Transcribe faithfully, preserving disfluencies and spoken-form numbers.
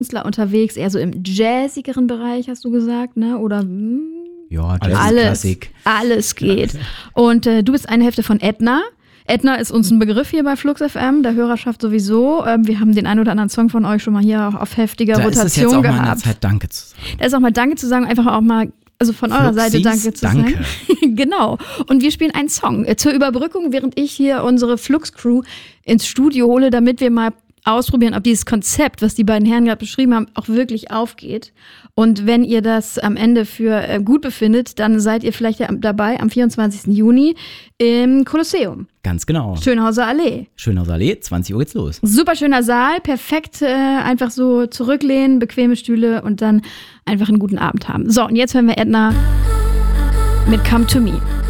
Künstler unterwegs, eher so im jazzigeren Bereich, hast du gesagt, ne? Oder hm, ja, Jazz alles, Klassik. alles geht. Und äh, du bist eine Hälfte von Edna. Edna ist uns ein Begriff hier bei Flux F M, der Hörerschaft sowieso. Ähm, wir haben den einen oder anderen Song von euch schon mal hier auch auf heftiger Da Rotation ist es jetzt auch gehabt. mal an der Zeit, Danke zu sagen. Da ist auch mal Danke zu sagen, einfach auch mal, also von eurer Fluxis, Seite Danke zu danke. sagen. Genau. Und wir spielen einen Song äh, zur Überbrückung, während ich hier unsere Flux-Crew ins Studio hole, damit wir mal ausprobieren, ob dieses Konzept, was die beiden Herren gerade beschrieben haben, auch wirklich aufgeht. Und wenn ihr das am Ende für äh, gut befindet, dann seid ihr vielleicht ja dabei am vierundzwanzigsten Juni im Kolosseum. Ganz genau. Schönhauser Allee. Schönhauser Allee, zwanzig Uhr geht's los. Super schöner Saal, perfekt, äh, einfach so zurücklehnen, bequeme Stühle und dann einfach einen guten Abend haben. So, und jetzt hören wir Edna mit Come to Me.